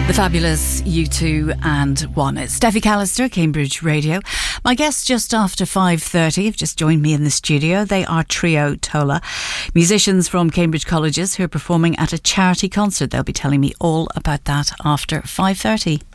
The fabulous U2 and One. It's Steffi Callister, Cambridge Radio. My guests just after 5:30 have just joined me in the studio. They are Trio Tola, musicians from Cambridge Colleges who are performing at a charity concert. They'll be telling me all about that after 5:30.